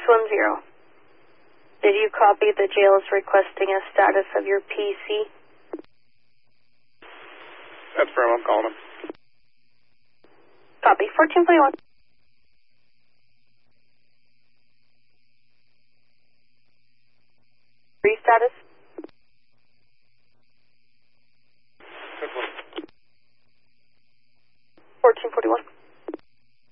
610. Did you copy the jail is requesting a status of your PC? That's firm, I'm calling him. Copy. 14.1.